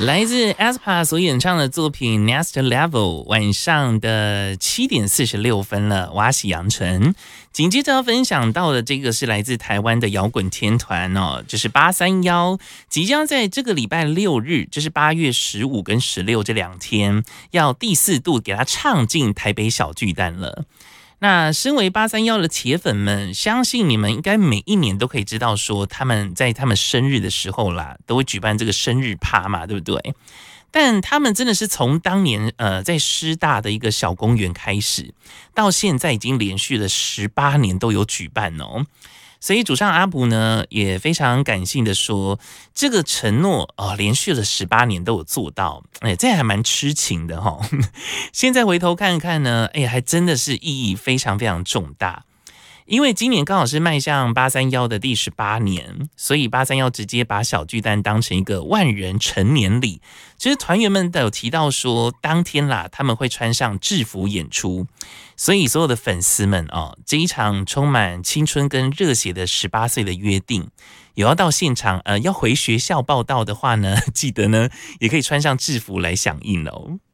来自 aespa 所演唱的作品 Next Level， 晚上的7点46分了，我喜阳城。紧接着要分享到的这个是来自台湾的摇滚天团哦，就是831，即将在这个礼拜6日，就是8月15跟16这2天，要第4度给他唱进台北小巨蛋了。那身为831的铁粉们，相信你们应该每一年都可以知道说他们在他们生日的时候啦，都会举办这个生日趴嘛，对不对？但他们真的是从当年在师大的一个小公园开始，到现在已经连续了18年都有举办哦。所以主唱阿卜呢也非常感性的说，这个承诺连续了18年都有做到，这还蛮痴情的齁。现在回头看看呢，还真的是意义非常非常重大。因为今年刚好是迈向831的第18年，所以831直接把小巨蛋当成一个万人成年礼。其实团员们都有提到说，当天啦他们会穿上制服演出，所以所有的粉丝们这一场充满青春跟热血的18岁的约定，有要到现场要回学校报到的话呢，记得呢也可以穿上制服来响应哦。